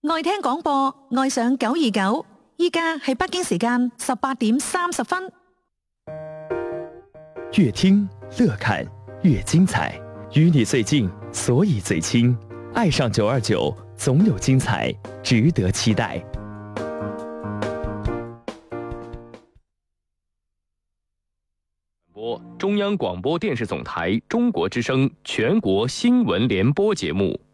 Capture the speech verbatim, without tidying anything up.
愛聽廣播，愛上九二九。依家係北京時間十八點三十分。 越聽樂看越精彩，與你最近，所以最親。愛上九二九，總有精彩，值得期待。 中央廣播電視總台中國之聲全國新聞聯播節目。